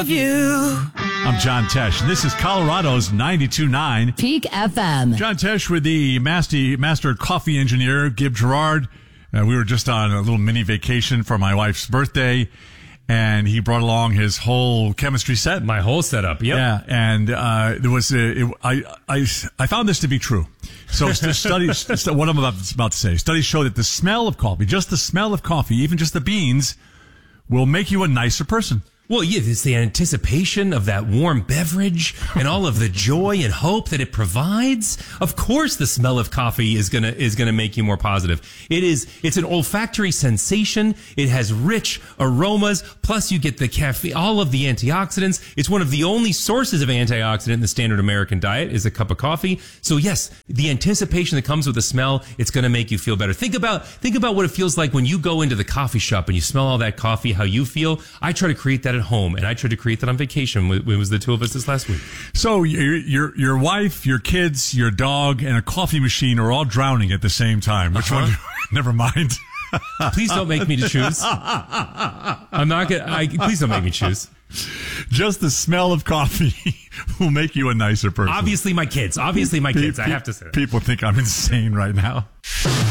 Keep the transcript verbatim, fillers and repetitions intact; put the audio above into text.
of you. I'm John Tesh, and this is Colorado's ninety-two point nine Peak F M. John Tesh with the master, master coffee engineer, Gib Gerard. Uh, we were just on a little mini vacation for my wife's birthday, and he brought along his whole chemistry set. My whole setup, yep. Yeah, and uh, there was a, it, I, I, I found this to be true. So st- studies, st- what I'm about, about to say, studies show that the smell of coffee, just the smell of coffee, even just the beans, will make you a nicer person. Well, yeah, it's the anticipation of that warm beverage and all of the joy and hope that it provides. Of course, the smell of coffee is gonna is gonna make you more positive. It is. It's an olfactory sensation. It has rich aromas. Plus, you get the caffeine, all of the antioxidants. It's one of the only sources of antioxidant in the standard American diet is a cup of coffee. So, yes, the anticipation that comes with the smell, it's gonna make you feel better. Think about think about what it feels like when you go into the coffee shop and you smell all that coffee. How you feel. I try to create that at home, and I tried to create that on vacation. It was the two of us this last week. So your your your wife, your kids, your dog, and a coffee machine are all drowning at the same time. Which Uh-huh. one? Never mind. Please don't make me to choose. I'm not gonna. I, please don't make me choose. Just the smell of coffee will make you a nicer person. Obviously, my kids. Obviously, my kids. I have to say that. People think I'm insane right now.